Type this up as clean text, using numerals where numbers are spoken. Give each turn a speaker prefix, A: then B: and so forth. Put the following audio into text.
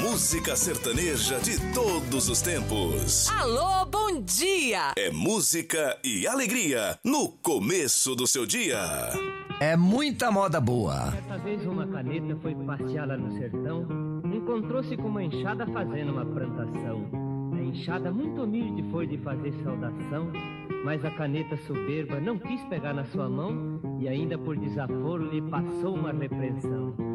A: música sertaneja de todos os tempos.
B: Alô, bom dia!
A: É música e alegria no começo do seu dia.
C: É muita moda boa.
D: Certa vez uma caneta foi passear lá no sertão, encontrou-se com uma enxada fazendo uma plantação. A enxada muito humilde foi de fazer saudação, mas a caneta soberba não quis pegar na sua mão e ainda por desaforo lhe passou uma repreensão.